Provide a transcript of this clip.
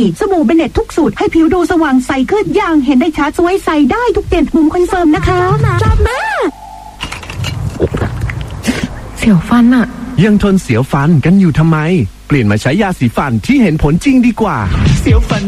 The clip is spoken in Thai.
สบู่เบเนตทุกสูตรให้ผิวดูสว่างใสขึ้นอย่างเห็นได้ชัดสวยใสได้ทุกเด่นบุ๋มคอนเฟิร์มนะคะจับมาเสียวฟันอะยังทนเสียวฟันกันอยู่ทำไมเปลี่ยนมาใช้ยาสีฟันที่เห็นผลจริงดีกว่าเสียวฟัน